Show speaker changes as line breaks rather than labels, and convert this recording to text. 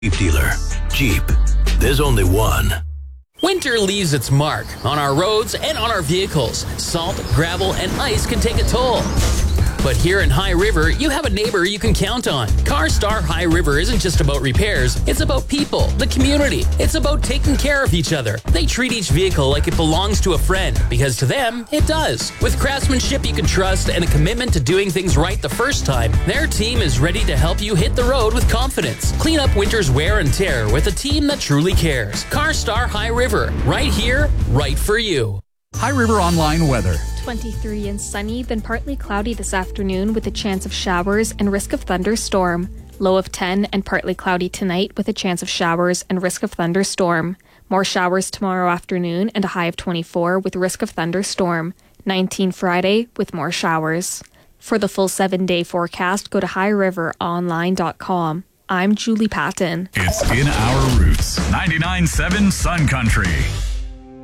Jeep dealer. Jeep. There's only one.
Winter leaves its mark on our roads and on our vehicles. Salt, gravel, and ice can take a toll. But here in High River, you have a neighbor you can count on. CarStar High River isn't just about repairs. It's about people, the community. It's about taking care of each other. They treat each vehicle like it belongs to a friend, because to them, it does. With craftsmanship you can trust and a commitment to doing things right the first time, their team is ready to help you hit the road with confidence. Clean up winter's wear and tear with a team that truly cares. CarStar High River, right here, right for you.
High River Online weather.
23 and sunny, then partly cloudy this afternoon with a chance of showers and risk of thunderstorm. Low of 10 and partly cloudy tonight with a chance of showers and risk of thunderstorm. More showers tomorrow afternoon and a high of 24 with risk of thunderstorm. 19 Friday with more showers. For the full 7-day forecast, go to highriveronline.com. I'm Julie Patton.
It's In Our Roots. 99.7 Sun Country.